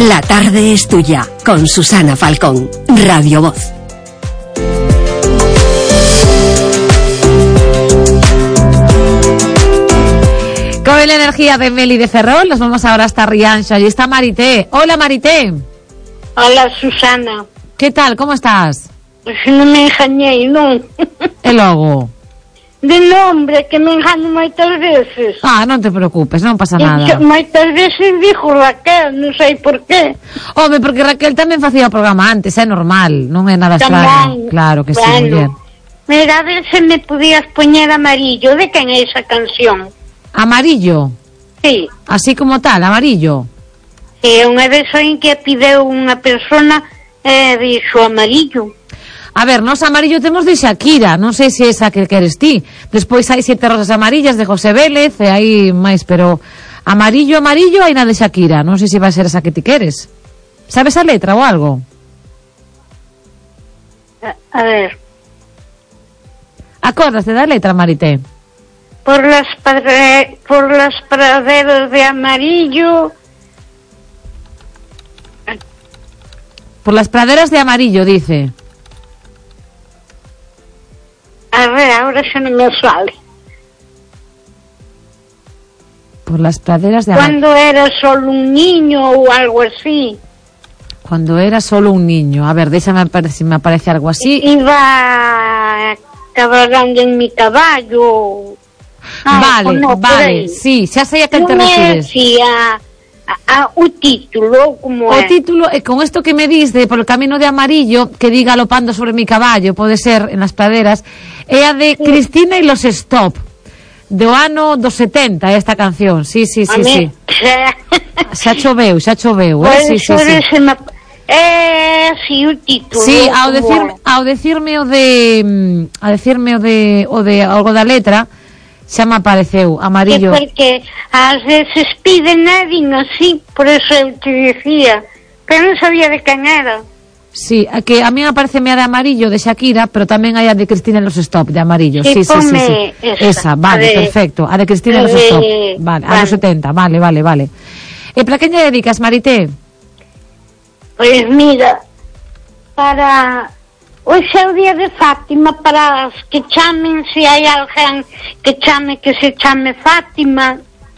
La tarde es tuya, con Susana Falcón, Radio Voz. Con la energía de Meli de Ferrol, nos vamos ahora hasta Rianxo. Allí está Marité. Hola, Marité. Hola, Susana. ¿Qué tal? ¿Cómo estás? Pues non me engañei, non? E logo? De nombre, que me engano moitas veces. Non te preocupes, non pasa nada. Moitas veces dixo Raquel, non sei por qué. Home, porque Raquel tamén facía o programa antes, é normal, non é nada extraño. Claro que sí, muller. Mira, a ver se me podías poñer Amarillo. De quen é esa canción? Amarillo? Sí. Así como tal, Amarillo? Sí, unha vez oín que pideu unha persona dixo Amarillo. A ver, nos Amarillo temos de Shakira, non sei se esa que queres ti. Despois hai 7 rosas amarillas de José Vélez e hai máis, pero Amarillo hai na de Shakira. Non sei se vai ser esa que ti queres. Sabes a letra ou algo? A ver. Acordaste da letra, Marité? Por las praderas de Amarillo. Por las praderas de Amarillo, dice. A ver, ahora xa non me sale. Por las praderas de Amarillo. Cuando era solo un niño ou algo así. Cuando era solo un niño. A ver, déjame ver si me aparece algo así. Iba cabalgando en mi caballo. Vale, sí, xa sei a que te refires. O título, como é? O título, con esto que me dis de Por el camino de Amarillo, que di galopando sobre mi caballo, pode ser en las praderas, é a de Cristina y los Stop, do ano dos 70, esta canción. Sí. Xa choveu, pues sí. Sí, o título. Sí, ao decirme o de algo da letra, xa me apareceu Amarillo. Que porque ás veces piden a din así, por eso eu te dicía, pero non sabía de quen era. Sí, que a mí me aparece a de Amarillo de Shakira, pero tamén hai a de Cristina los Stop de Amarillo. Sí. Esa, vale, perfecto. A de Cristina los Stop. Vale, a los 70, vale. E para quen lle dedicas, Marité? Pois mira, para hoxe é o día de Fátima, para as que chamen, se hai alguén que se chame Fátima.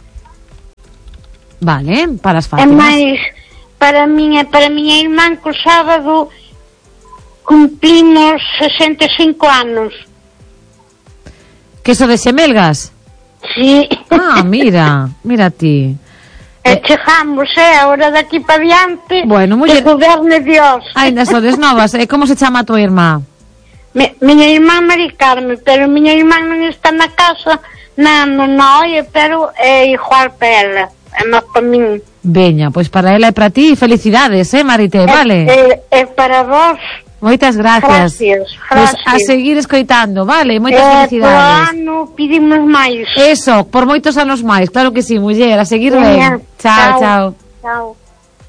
Vale, para as Fátimas. É máis, para miña irmán, que o sábado cumplimos 65 anos. Que eso de Xemelgas? Sí. Mira ti. E chegamos, ahora daqui para diante, bueno, muller, que goberne Dios. Ainda sodes novas. Como se chama a tua irmá? Miña irmá Mari Carmen, pero miña irmá non está na casa, non oye, pero é igual para ela, é máis para min. Veña, pois para ela e para ti, felicidades, Marité, vale? É para vos. Moitas gracias. Pues a seguir escoitando, vale? Moitas felicidades. Por ano pedimos máis. Eso, por moitos anos máis, claro que sí, muller, a seguir ben. Chao.